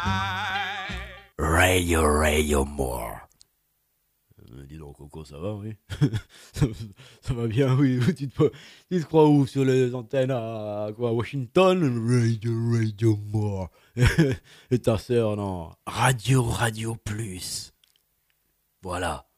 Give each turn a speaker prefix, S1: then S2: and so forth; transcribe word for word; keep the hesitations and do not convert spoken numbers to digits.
S1: Radio, Radio More. Euh, dis donc, Coco, ça va, oui. ça, ça va bien, oui. Tu te, tu te crois où sur les antennes à, quoi, à Washington? Radio, Radio More. Et ta sœur, non. Radio, Radio Plus. Voilà.